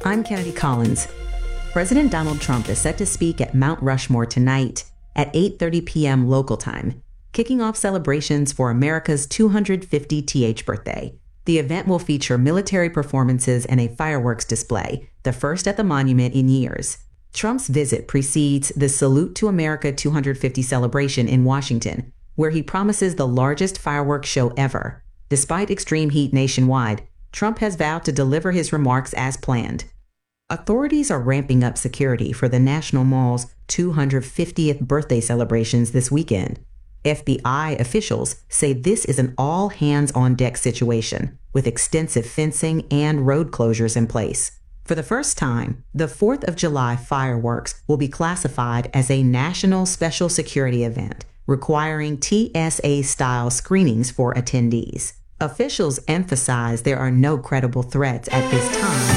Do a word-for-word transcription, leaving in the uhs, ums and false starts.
I'm Kennedy Collins. President Donald Trump is set to speak at Mount Rushmore tonight at eight thirty p m local time, kicking off celebrations for America's two hundred fiftieth birthday. The event will feature military performances and a fireworks display, the first at the monument in years. Trump's visit precedes the Salute to America two hundred fifty celebration in Washington, where he promises the largest fireworks show ever. Despite extreme heat nationwide, Trump has vowed to deliver his remarks as planned. Authorities are ramping up security for the National Mall's two hundred fiftieth birthday celebrations this weekend. F B I officials say this is an all-hands-on-deck situation, with extensive fencing and road closures in place. For the first time, the fourth of July fireworks will be classified as a national special security event, requiring T S A-style screenings for attendees. Officials emphasize there are no credible threats at this time.